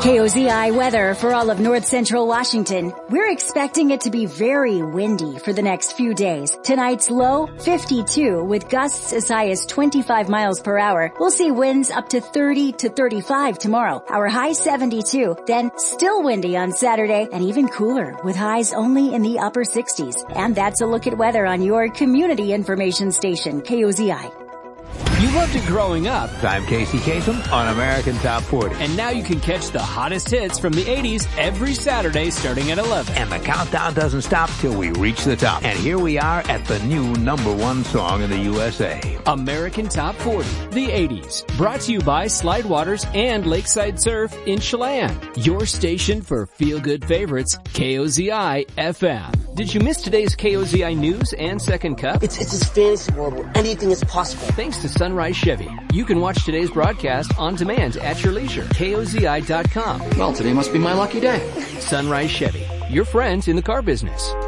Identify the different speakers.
Speaker 1: KOZI weather for all of north central Washington. We're expecting it to be very windy for the next few days. Tonight's low, 52, with gusts as high as 25 miles per hour. We'll see winds up to 30 to 35 tomorrow. Our high 72, then still windy on Saturday and even cooler with highs only in the upper 60s. And that's a look at weather on your community information station, KOZI.
Speaker 2: You loved it growing up.
Speaker 3: I'm Casey Kasem on American Top 40.
Speaker 2: And now you can catch the hottest hits from the 80s every Saturday starting at 11.
Speaker 3: And the countdown doesn't stop till we reach the top. And here we are at the new #1 song in the USA.
Speaker 2: American Top 40, the 80s. Brought to you by Slidewaters and Lakeside Surf in Chelan. Your station for feel-good favorites, KOZI FM. Did you miss today's KOZI news and Second Cup?
Speaker 4: It's this fantasy world where anything is possible.
Speaker 2: Thanks to Sunrise Chevy. You can watch today's broadcast on demand at your leisure. KOZI.com.
Speaker 5: Well, today must be my lucky day.
Speaker 2: Sunrise Chevy, your friends in the car business.